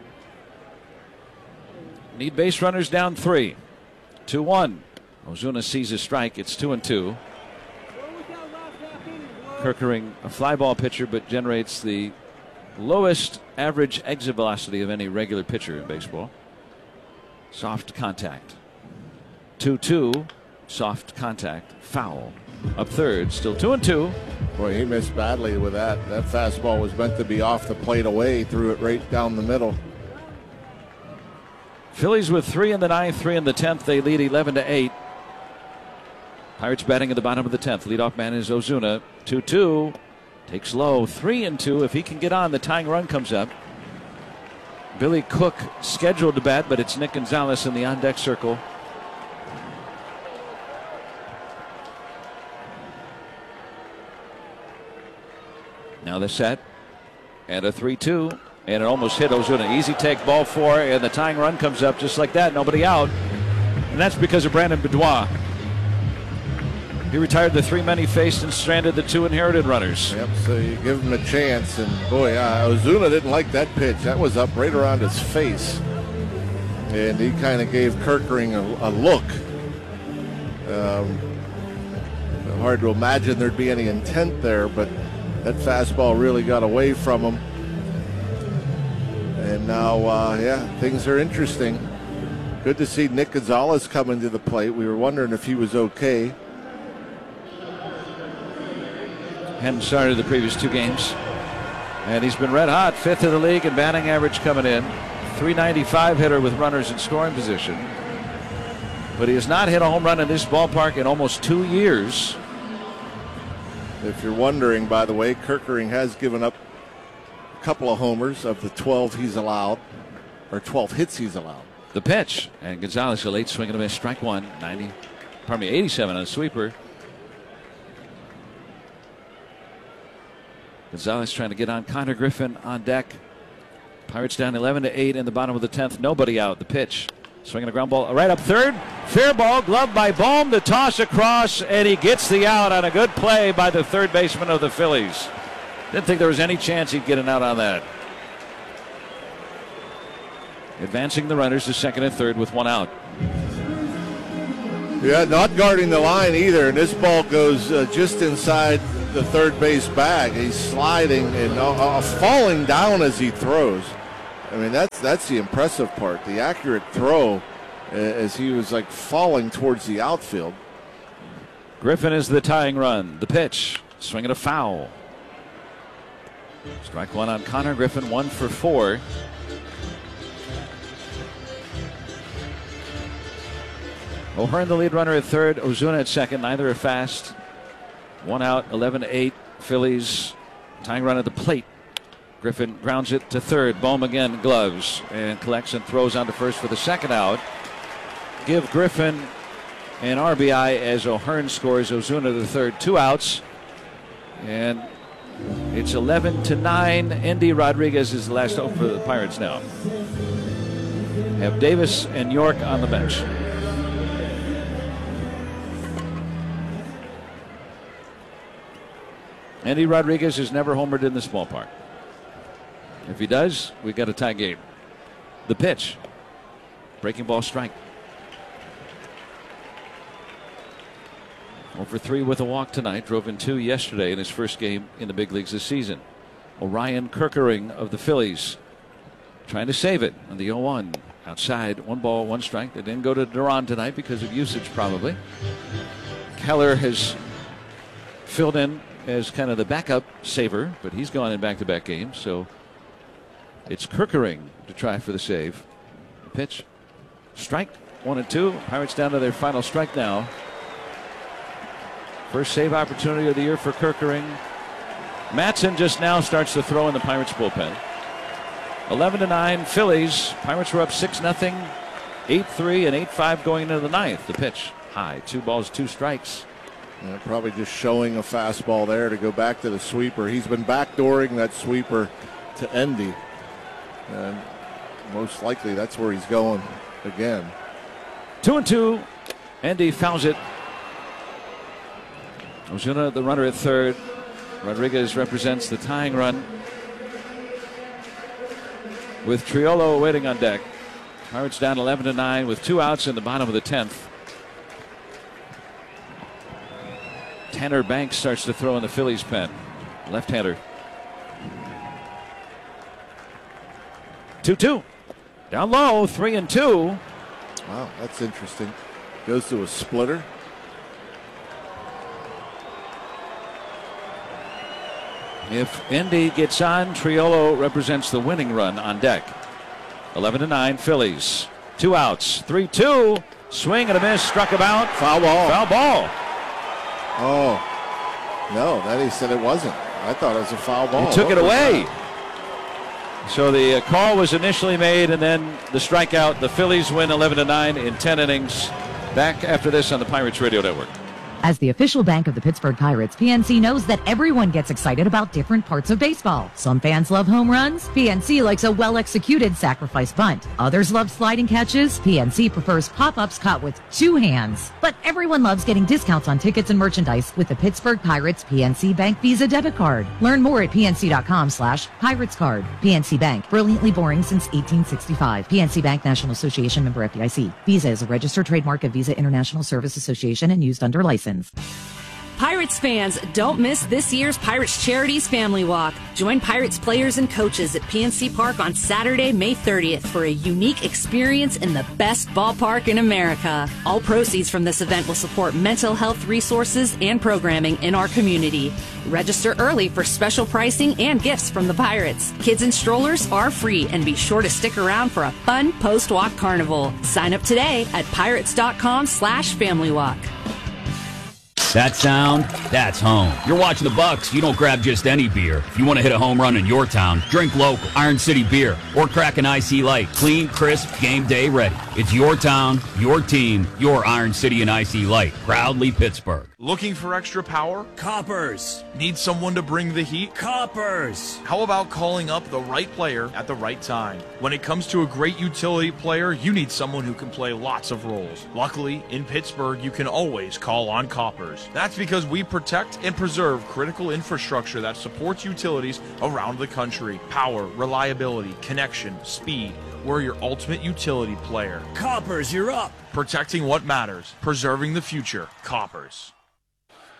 S1: Need base runners down three. two one. Ozuna sees a strike. It's two and two. Kerkering, a fly ball pitcher, but generates the lowest average exit velocity of any regular pitcher in baseball. Soft contact. two two. Soft contact. Foul. Up third. Still two and two.
S2: Boy, he missed badly with that. That fastball was meant to be off the plate away. Threw it right down the middle.
S1: Phillies with three in the ninth, three in the tenth. They lead eleven to eight. Pirates batting at the bottom of the tenth. Leadoff man is Ozuna. two two. Takes low. three and two. If he can get on, the tying run comes up. Billy Cook scheduled to bat, but it's Nick Gonzalez in the on-deck circle. Now the set. And a three two. And it almost hit Ozuna. Easy take, ball four, and the tying run comes up just like that. Nobody out. And that's because of Brandon Beddois. He retired the three men he faced and stranded the two inherited runners.
S2: Yep, so you give him a chance. And, boy, uh, Ozuna didn't like that pitch. That was up right around his face. And he kind of gave Kerkering a, a look. Um, hard to imagine there'd be any intent there, but that fastball really got away from him. And now, uh, yeah, things are interesting. Good to see Nick Gonzalez coming to the plate. We were wondering if he was okay.
S1: Hadn't started the previous two games. And he's been red hot, fifth in the league in batting average coming in. three ninety-five hitter with runners in scoring position. But he has not hit a home run in this ballpark in almost two years.
S2: If you're wondering, by the way, Kerkering has given up a couple of homers of the twelve he's allowed, or twelve hits he's allowed.
S1: The pitch, and Gonzalez a late swing and a miss, strike one, ninety, pardon me, eighty-seven on a sweeper. Gonzalez trying to get on. Connor Griffin on deck. Pirates down eleven to eight in the bottom of the tenth. Nobody out. The pitch, swinging a ground ball right up third. Fair ball, gloved by Bohm. The toss across, and he gets the out on a good play by the third baseman of the Phillies. Didn't think there was any chance he'd get an out on that. Advancing the runners to second and third with one out.
S2: Yeah, not guarding the line either. And this ball goes uh, just inside the third base bag. He's sliding and uh, uh, falling down as he throws. I mean, that's that's the impressive part. The accurate throw as he was like falling towards the outfield.
S1: Griffin is the tying run. The pitch, swinging a foul. Strike one on Connor Griffin, one for four. O'Hearn the lead runner at third, Ozuna at second. Neither are fast. One out, eleven to eight. Phillies tying run at the plate. Griffin grounds it to third. Bohm again gloves and collects and throws on to first for the second out. Give Griffin an R B I as O'Hearn scores. Ozuna the third. Two outs. And it's eleven to nine. Endy Rodriguez is the last out for the Pirates now. Have Davis and York on the bench. Endy Rodriguez has never homered in this ballpark. If he does, we got a tie game. The pitch. Breaking ball strike. oh for three with a walk tonight. Drove in two yesterday in his first game in the big leagues this season. Orion Kerkering of the Phillies trying to save it on the oh one. Outside, one ball, one strike. They didn't go to Duran tonight because of usage probably. Keller has filled in as kind of the backup saver, but he's gone in back-to-back games, so it's Kerkering to try for the save. The pitch, strike, one and two. Pirates down to their final strike now. First save opportunity of the year for Kerkering. Matson just now starts to throw in the Pirates bullpen. eleven to nine, Phillies. Pirates were up six nothing, eight three and eight five going into the ninth. The pitch, high, two balls, two strikes.
S2: Yeah, probably just showing a fastball there to go back to the sweeper. He's been backdooring that sweeper to Endy. And most likely that's where he's going again.
S1: Two and two. Endy fouls it. Ozuna, the runner at third. Rodriguez represents the tying run with Triolo waiting on deck. Pirates down eleven to nine with two outs in the bottom of the tenth. Tanner Banks starts to throw in the Phillies pen. Left-hander. two two. Down low, three and two.
S2: Wow, that's interesting. Goes to a splitter.
S1: If Endy gets on, Triolo represents the winning run on deck. eleven to nine, Phillies. Two outs, three two. Swing and a miss, struck him out.
S2: Foul ball.
S1: Foul ball.
S2: Oh, no, that he said it wasn't. I thought it was a foul ball.
S1: He took
S2: what
S1: it away. So the uh, call was initially made, and then the strikeout. The Phillies win eleven to nine in ten innings. Back after this on the Pirates Radio Network.
S12: As the official bank of the Pittsburgh Pirates, P N C knows that everyone gets excited about different parts of baseball. Some fans love home runs. P N C likes a well-executed sacrifice bunt. Others love sliding catches. P N C prefers pop-ups caught with two hands. But everyone loves getting discounts on tickets and merchandise with the Pittsburgh Pirates P N C Bank Visa debit card. Learn more at pnc.com slash Pirates card. P N C Bank, brilliantly boring since eighteen sixty-five. P N C Bank National Association member F D I C. Visa is a registered trademark of Visa International Service Association and used under license.
S19: Pirates fans, don't miss this year's Pirates Charities Family Walk. Join Pirates players and coaches at P N C Park on Saturday, May thirtieth for a unique experience in the best ballpark in America. All proceeds from this event will support mental health resources and programming in our community. Register early for special pricing and gifts from the Pirates. Kids and strollers are free, and be sure to stick around for a fun post-walk carnival. Sign up today at pirates.com slash family walk.
S20: That sound, that's home. You're watching the Bucks, you don't grab just any beer. If you want to hit a home run in your town, drink local, Iron City beer, or crack an I C Light. Clean, crisp, game day ready. It's your town, your team, your Iron City and I C Light. Proudly Pittsburgh.
S21: Looking for extra power?
S20: Coppers.
S21: Need someone to bring the heat?
S20: Coppers.
S21: How about calling up the right player at the right time? When it comes to a great utility player, you need someone who can play lots of roles. Luckily, in Pittsburgh, you can always call on Coppers. That's because we protect and preserve critical infrastructure that supports utilities around the country. Power, reliability, connection, speed. We're your ultimate utility player.
S20: Coppers, you're up.
S21: Protecting what matters. Preserving the future. Coppers.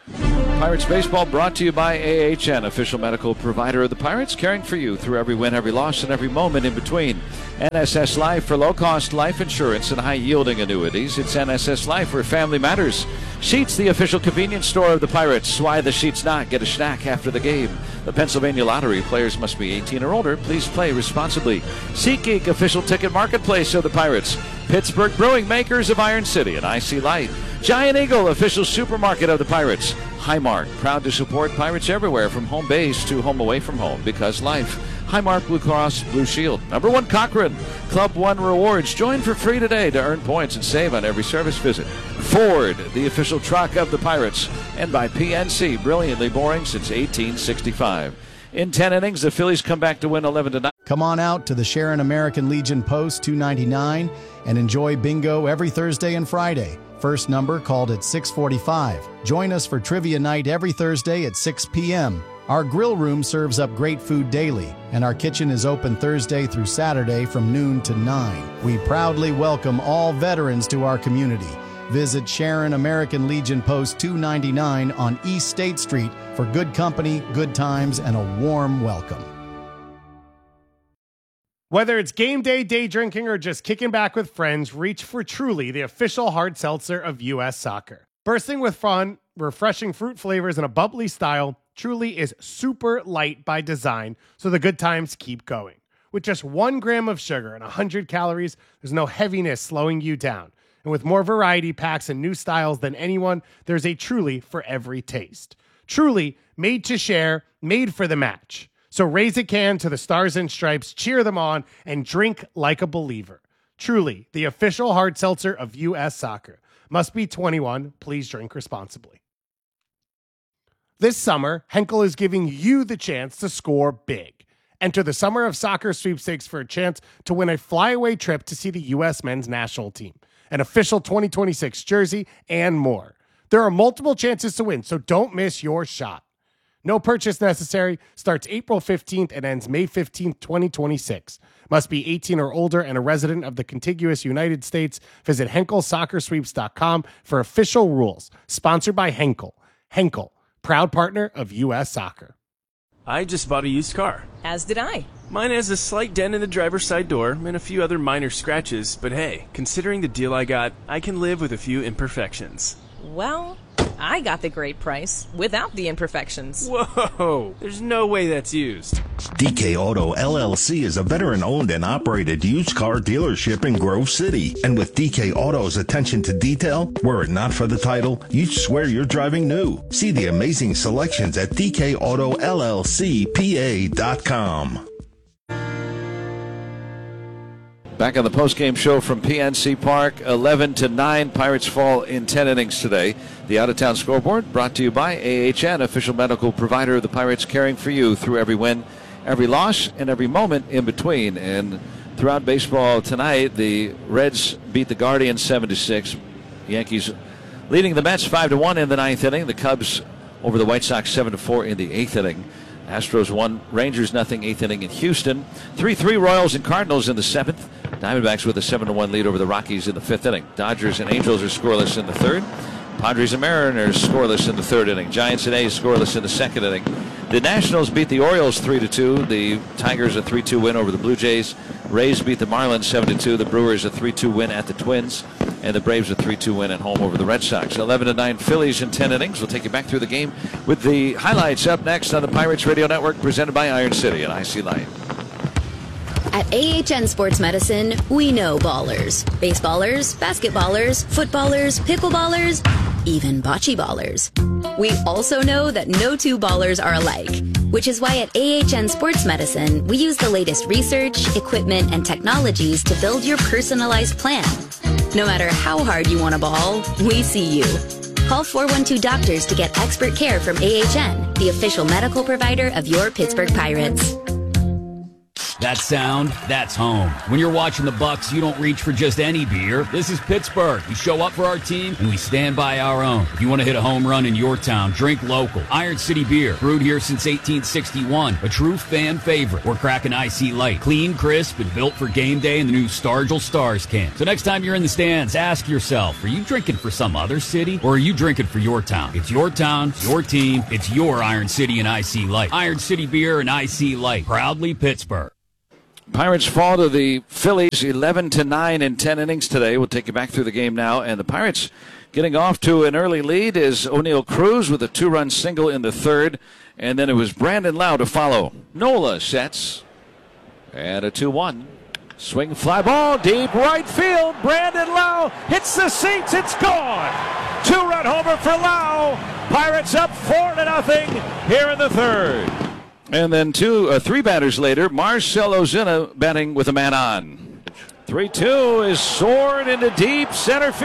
S1: Pirates baseball brought to you by A H N, official medical provider of the Pirates, caring for you through every win, every loss, and every moment in between. N S S Life for low-cost life insurance and high-yielding annuities. It's N S S Life where family matters. Sheets, the official convenience store of the Pirates. Why the Sheets not? Get a snack after the game. The Pennsylvania Lottery. Players must be eighteen or older. Please play responsibly. SeatGeek, official ticket marketplace of the Pirates. Pittsburgh Brewing, makers of Iron City and I C Light. Giant Eagle, official supermarket of the Pirates. Highmark, proud to support Pirates everywhere from home base to home away from home because life. Highmark Blue Cross Blue Shield. Number one, Cochrane. Club One Rewards. Join for free today to earn points and save on every service visit. Ford, the official truck of the Pirates. And by P N C, brilliantly boring since eighteen sixty-five. In ten innings, the Phillies come back to win eleven to nine.
S4: Come on out to the Sharon American Legion Post two ninety-nine and enjoy bingo every Thursday and Friday. First number called at six forty-five. Join us for trivia night every Thursday at six p.m. Our grill room serves up great food daily, and our kitchen is open Thursday through Saturday from noon to nine. We proudly welcome all veterans to our community. Visit Sharon American Legion Post two ninety-nine on East State Street for good company, good times, and a warm welcome.
S3: Whether it's game day, day drinking, or just kicking back with friends, reach for Truly, the official hard seltzer of U S Soccer. Bursting with fun, refreshing fruit flavors, and a bubbly style, Truly is super light by design, so the good times keep going. With just one gram of sugar and one hundred calories, there's no heaviness slowing you down. And with more variety packs and new styles than anyone, there's a Truly for every taste. Truly, made to share, made for the match. So raise a can to the Stars and Stripes, cheer them on, and drink like a believer. Truly, the official hard seltzer of U S Soccer. Must be twenty-one. Please drink responsibly. This summer, Henkel is giving you the chance to score big. Enter the Summer of Soccer sweepstakes for a chance to win a flyaway trip to see the U S men's national team, an official twenty twenty-six jersey, and more. There are multiple chances to win, so don't miss your shot. No purchase necessary. Starts April fifteenth and ends May fifteenth, twenty twenty-six. Must be eighteen or older and a resident of the contiguous United States. Visit Henkel Soccer Sweeps dot com for official rules. Sponsored by Henkel. Henkel, proud partner of U S Soccer.
S22: I just bought a used car.
S23: As did I.
S22: Mine has a slight dent in the driver's side door and a few other minor scratches, but hey, considering the deal I got, I can live with a few imperfections.
S23: Well, I got the great price without the imperfections.
S22: Whoa, there's no way that's used.
S24: D K Auto L L C is a veteran-owned and operated used car dealership in Grove City. And with D K Auto's attention to detail, were it not for the title, you'd swear you're driving new. See the amazing selections at D K Auto L L C P A dot com.
S1: Back on the postgame show from P N C Park, eleven to nine. Pirates fall in ten innings today. The out-of-town scoreboard brought to you by A H N, official medical provider of the Pirates, caring for you through every win, every loss, and every moment in between. And throughout baseball tonight, the Reds beat the Guardians seven to six. Yankees leading the Mets five to one in the ninth inning. The Cubs over the White Sox seven to four in the eighth inning. Astros one, Rangers nothing, eighth inning in Houston. three three Royals and Cardinals in the seventh. Diamondbacks with a seven to one lead over the Rockies in the fifth inning. Dodgers and Angels are scoreless in the third. Padres and Mariners scoreless in the third inning. Giants and A's scoreless in the second inning. The Nationals beat the Orioles three to two. The Tigers a three two win over the Blue Jays. Rays beat the Marlins seven to two. The Brewers a three two win at the Twins. And the Braves a three two win at home over the Red Sox. eleven to nine Phillies in ten innings. We'll take you back through the game with the highlights up next on the Pirates Radio Network, presented by Iron City and I C Light.
S15: At A H N Sports Medicine, we know ballers. Baseballers, basketballers, footballers, pickleballers, even bocce ballers. We also know that no two ballers are alike, which is why at A H N Sports Medicine, we use the latest research, equipment, and technologies to build your personalized plan. No matter how hard you want to ball, we see you. Call four one two Doctors to get expert care from A H N, the official medical provider of your Pittsburgh Pirates.
S20: That sound, that's home. When you're watching the Bucks, you don't reach for just any beer. This is Pittsburgh. We show up for our team, and we stand by our own. If you want to hit a home run in your town, drink local. Iron City Beer, brewed here since eighteen sixty-one. A true fan favorite. We're cracking Icy Light. Clean, crisp, and built for game day in the new Stargell Stars can. So next time you're in the stands, ask yourself, are you drinking for some other city, or are you drinking for your town? It's your town, your team, it's your Iron City and Icy Light. Iron City Beer and Icy Light. Proudly Pittsburgh.
S1: Pirates fall to the Phillies eleven to nine in ten innings today. We'll take you back through the game now. And the Pirates getting off to an early lead is O'Neill Cruz with a two-run single in the third. And then it was Brandon Lowe to follow. Nola sets. And a two one. Swing fly ball, deep right field. Brandon Lowe hits the seats. It's gone. Two-run homer for Lowe. Pirates up four to nothing here in the third. And then two, uh, three batters later, Marcell Ozuna batting with a man on. three two is soared into deep center field.